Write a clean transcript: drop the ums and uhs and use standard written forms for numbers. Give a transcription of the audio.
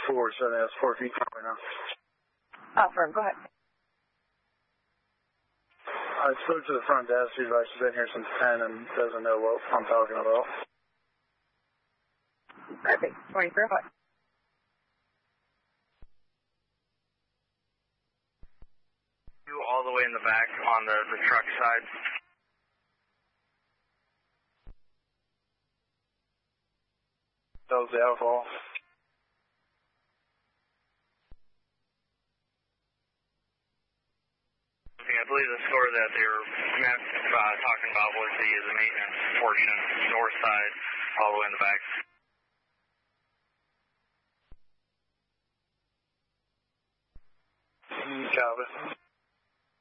4, 7, that's 4 feet right now. Firm, go ahead. I spoke to the front desk. She's been here since 10 and doesn't know what I'm talking about. Perfect. 24, what? All the way in the back on the truck side. That was the alcohol. I believe the store that they were talking about was the maintenance portion, north side, all the way in the back. Copy.